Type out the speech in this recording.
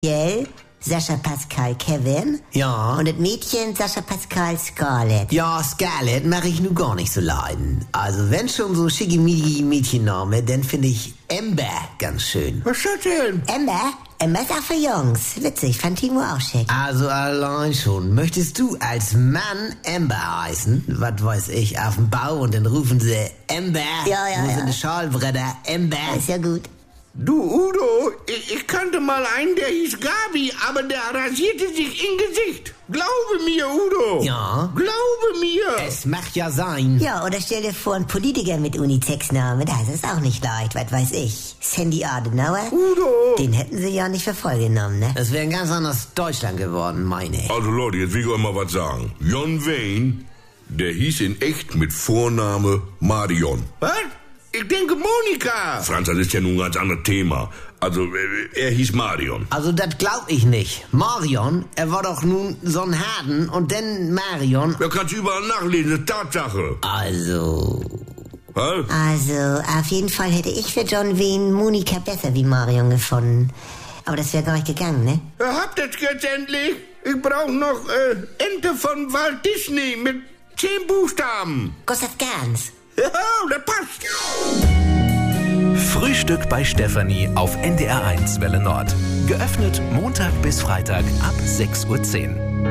Gabriel, Sascha Pascal Kevin. Ja. Und das Mädchen Sascha Pascal Scarlett. Ja, Scarlett mache ich nun gar nicht so leiden. Also wenn schon so schickimicki Mädchenname, dann finde ich Amber ganz schön. Was ist das denn? Amber? Amber ist auch für Jungs. Witzig, fand Timo auch schick. Also allein schon. Möchtest du als Mann Amber heißen? Was weiß ich, auf dem Bau und dann rufen sie Amber. Ja. Wo sind die Schalbretter? Amber. Ist ja gut. Du, Udo, ich kannte mal einen, der hieß Gabi, aber der rasierte sich im Gesicht. Glaube mir, Udo. Ja. Glaube mir. Es macht ja sein. Ja, oder stell dir vor, ein Politiker mit Unisex-Name, das ist auch nicht leicht, was weiß ich. Sandy Adenauer? Udo. Den hätten sie ja nicht für voll genommen, ne? Das wäre ein ganz anderes Deutschland geworden, meine ich. Also Leute, jetzt will ich euch mal was sagen. John Wayne, der hieß in echt mit Vorname Marion. Was? Ich denke Monika. Franz, das ist ja nun ein ganz anderes Thema. Also, er hieß Marion. Also das glaub ich nicht. Marion, er war doch nun so ein Harden und dann Marion. Da kannst du überall nachlesen, das ist Tatsache. Also... Hä? Also, auf jeden Fall hätte ich für John Wayne Monika besser wie Marion gefunden. Aber das wäre gar nicht gegangen, ne? Ihr habt das jetzt endlich. Ich brauche noch Ente von Walt Disney mit 10 Buchstaben. Gustav Gans. Ja, das passt. Frühstück bei Stefanie auf NDR1 Welle Nord. Geöffnet Montag bis Freitag ab 6:10 Uhr.